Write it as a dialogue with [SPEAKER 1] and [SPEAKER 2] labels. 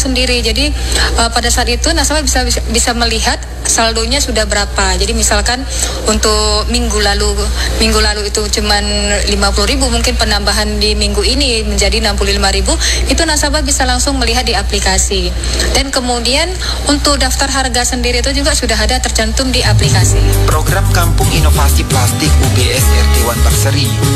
[SPEAKER 1] sendiri. Jadi pada saat itu nasabah bisa melihat saldonya sudah berapa. Jadi misalkan untuk minggu lalu itu cuman 50.000, mungkin penambahan di minggu ini menjadi 65.000, itu nasabah bisa langsung melihat di aplikasi. Dan kemudian untuk daftar harga sendiri itu juga sudah ada tercantum di aplikasi.
[SPEAKER 2] Program Kampung Inovasi Plastik UBS RT1 Berseri